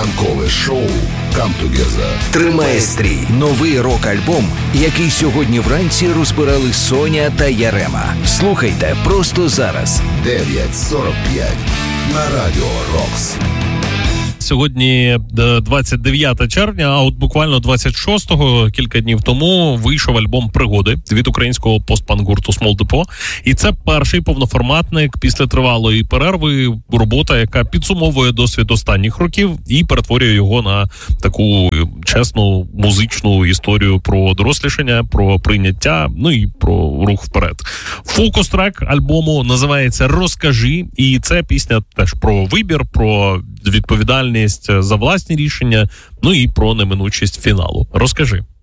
Ранкове шоу «Come Together» тримає стрій. Новий рок-альбом, який сьогодні вранці розбирали Соня та Ярема. Слухайте просто зараз. 9:45 на Радіо Рокс. Сьогодні 29 червня, а от буквально 26-го, кілька днів тому, вийшов альбом «Пригоди» від українського постпанк-гурту Small Depot. І це перший повноформатник після тривалої перерви, робота, яка підсумовує досвід останніх років і перетворює його на таку чесну музичну історію про дорослішання, про прийняття, ну і про рух вперед. Фокус-трек альбому називається «Розкажи», і це пісня теж про вибір, про відповідальність за власні рішення, ну і про неминучість фіналу. Розкажи.